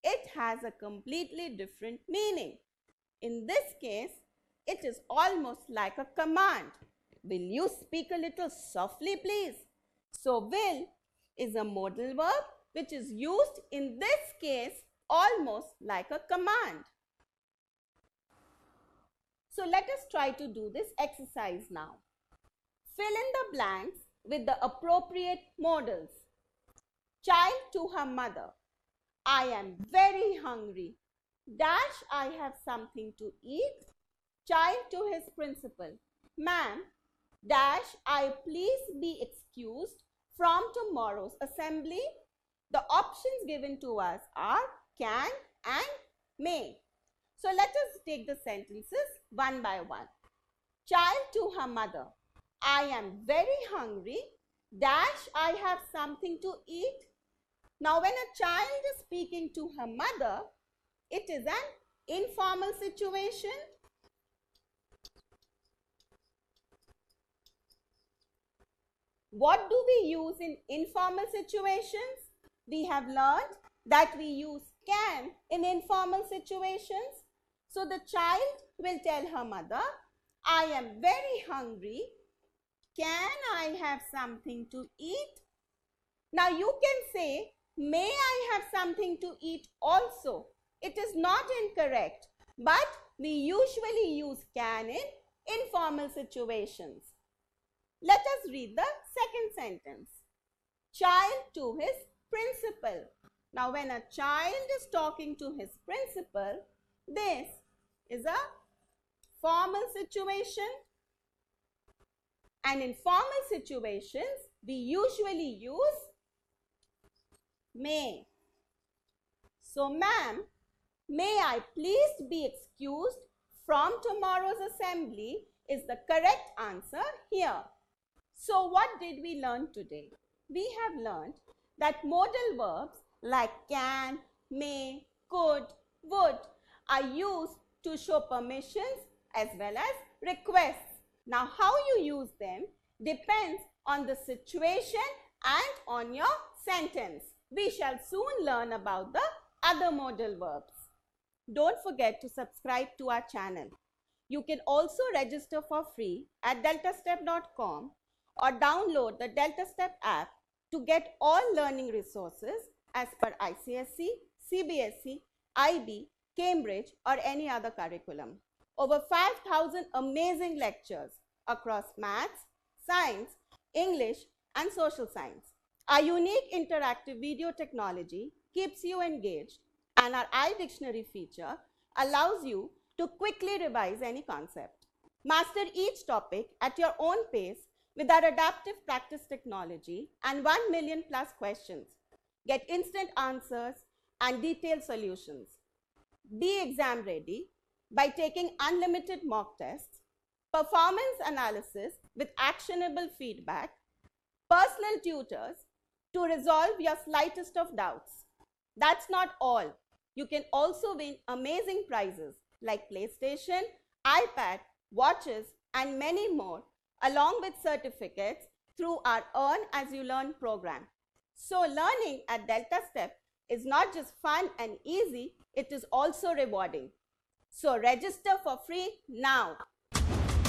it has a completely different meaning. In this case, it is almost like a command. Will you speak a little softly, please? So, will is a modal verb which is used in this case almost like a command. So, let us try to do this exercise now. Fill in the blanks with the appropriate modals. Child to her mother. I am very hungry. Dash, I have something to eat. Child to his principal. Ma'am, dash, I please be excused from tomorrow's assembly. The options given to us are can and may. So let us take the sentences one by one. Child to her mother. I am very hungry. Dash, I have something to eat. Now when a child is speaking to her mother, it is an informal situation. What do we use in informal situations? We have learned that we use can in informal situations. So the child will tell her mother, I am very hungry. Can I have something to eat? Now you can say, may I have something to eat also? It is not incorrect, but we usually use can in informal situations. Let us read the second sentence. Child to his principal. Now when a child is talking to his principal, this is a formal situation, and in formal situations we usually use may. So ma'am, may I please be excused from tomorrow's assembly is the correct answer here. So what did we learn today? We have learned that modal verbs like can, may, could, would are used to show permissions as well as requests. Now how you use them depends on the situation and on your sentence. We shall soon learn about the other modal verbs. Don't forget to subscribe to our channel. You can also register for free at deltastep.com or download the DeltaStep app to get all learning resources as per ICSE, CBSE, IB, Cambridge or any other curriculum. Over 5,000 amazing lectures across maths, science, English and social science. Our unique interactive video technology keeps you engaged, and our iDictionary feature allows you to quickly revise any concept. Master each topic at your own pace with our adaptive practice technology and 1 million plus questions. Get instant answers and detailed solutions. Be exam ready by taking unlimited mock tests, performance analysis with actionable feedback, personal tutors to resolve your slightest of doubts. That's not all. You can also win amazing prizes like PlayStation, iPad, watches and many more along with certificates through our Earn As You Learn program. So learning at DeltaStep is not just fun and easy, it is also rewarding. So register for free now.